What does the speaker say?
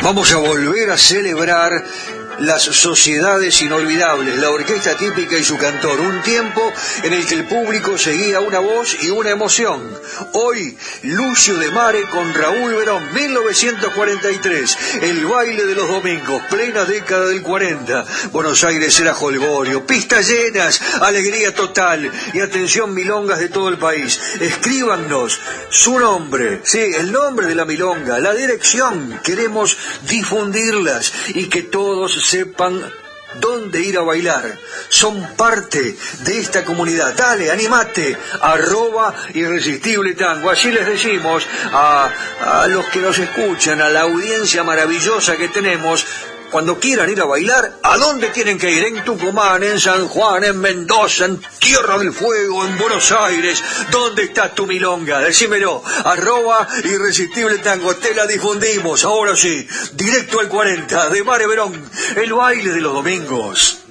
Vamos a volver a celebrar las sociedades inolvidables, la orquesta típica y su cantor, un tiempo en el que el público seguía una voz y una emoción. Hoy, Lucio de Mare con Raúl Verón, 1943, el baile de los domingos, plena década del 40. Buenos Aires era jolgorio, pistas llenas, alegría total y atención milongas de todo el país. Escríbanos su nombre, sí, el nombre de la milonga, la dirección, queremos difundirlas y que todos sepan dónde ir a bailar. Son parte de esta comunidad. Dale, animate, @Irresistible Tango. Así les decimos a los que nos escuchan, a la audiencia maravillosa que tenemos. Cuando quieran ir a bailar, ¿a dónde tienen que ir? En Tucumán, en San Juan, en Mendoza, en Tierra del Fuego, en Buenos Aires. ¿Dónde está tu milonga? Decímelo. @Irresistible Tango. Te la difundimos. Ahora sí, directo al 40 de Mare Verón. El baile de los domingos.